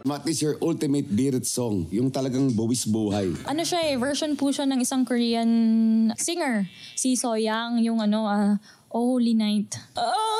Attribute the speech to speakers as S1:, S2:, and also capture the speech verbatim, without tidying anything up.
S1: What is your ultimate birit song? Yung talagang buwis buhay.
S2: Ano siya eh, version po siya ng isang Korean singer. Si Soyang, yung ano, ah, Oh Holy Night. Oh